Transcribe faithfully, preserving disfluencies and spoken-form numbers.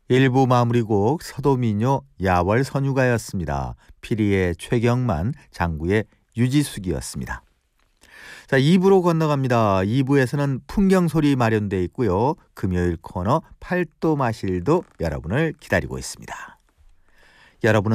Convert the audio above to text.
일 부 마무리곡 서도민요 야월 선유가였습니다. 피리의 최경만, 장구의 유지숙이었습니다. 자, 이 부로 건너갑니다. 이 부에서는 풍경소리 마련되어 있고요. 금요일 코너 팔도 마실도 여러분을 기다리고 있습니다. 여러분은